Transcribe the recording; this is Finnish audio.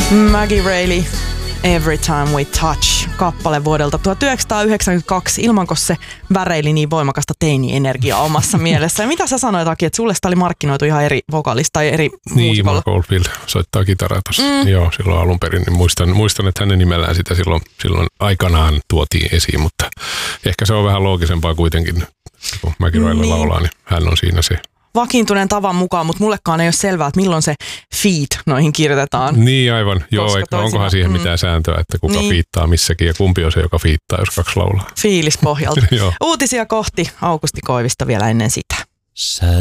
Maggie Reilly, Every Time We Touch, kappale vuodelta 1992, ilmanko se väreili niin voimakasta teini-energiaa omassa mielessä. Ja mitä sä sanoit, Aki, että sulle sitä oli markkinoitu ihan eri vokalista tai eri muusikolla? Niin, Mark Oldfield soittaa kitaraa tuossa. Joo, silloin alun perin. Niin muistan, että hänen nimellään sitä silloin aikanaan tuotiin esiin, mutta ehkä se on vähän loogisempaa kuitenkin, kun Maggie Reilly laulaa, niin hän on siinä se vakiintuneen tavan mukaan, mutta mullekaan ei ole selvää, että milloin se feat noihin kirjoitetaan. Niin aivan, joo, onkohan siihen mitään sääntöä, että kuka fiittaa missäkin ja kumpi on se, joka fiittaa, jos kaksi laulaa. Fiilispohjalta. Uutisia kohti Aukusti Koivista vielä ennen sitä.